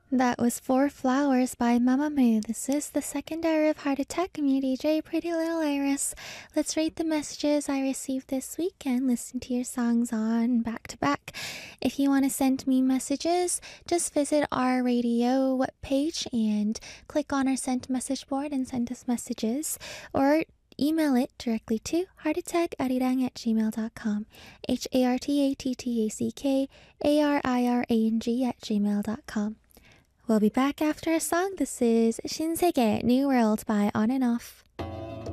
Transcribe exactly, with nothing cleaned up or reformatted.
That was Four Flowers by Mamamoo. This is the second hour of Heart Attack. I'm your D J, Pretty Little Iris. Let's rate the messages I received this week and listen to your songs on back to back. If you want to send me messages, just visit our radio webpage and click on our sent message board and send us messages. Or email it directly to heartattackariran at gmail dot com. H A R T A T T A C K A R I R A N G at gmail dot com. We'll be back after a song. This is 신세계 New World by On and Off.